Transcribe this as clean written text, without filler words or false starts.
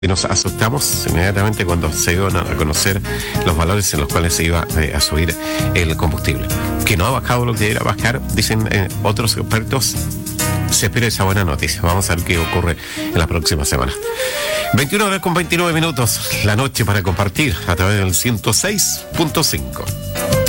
Y nos asustamos inmediatamente cuando se iban a conocer los valores en los cuales se iba a subir el combustible. Que no ha bajado lo que era bajar, dicen otros expertos. Se espera esa buena noticia. Vamos a ver qué ocurre en las próximas semanas. 21 horas con 29 minutos, la noche para compartir a través del 106.5.